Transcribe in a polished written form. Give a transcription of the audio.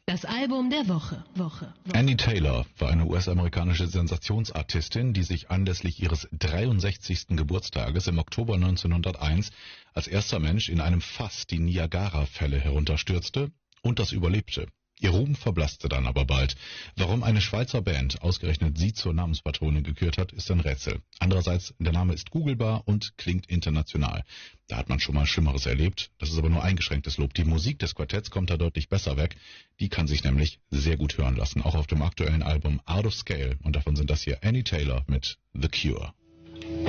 Das Album der Woche. Annie Taylor war eine US-amerikanische Sensationsartistin, die sich anlässlich ihres 63. Geburtstages im Oktober 1901 als erster Mensch in einem Fass die Niagara-Fälle herunterstürzte und das überlebte. Ihr Ruhm verblasste dann aber bald. Warum eine Schweizer Band ausgerechnet sie zur Namenspatronin gekürt hat, ist ein Rätsel. Andererseits, der Name ist googlebar und klingt international. Da hat man schon mal Schlimmeres erlebt. Das ist aber nur eingeschränktes Lob. Die Musik des Quartetts kommt da deutlich besser weg. Die kann sich nämlich sehr gut hören lassen, auch auf dem aktuellen Album Out of Scale. Und davon sind das hier Annie Taylor mit The Cure.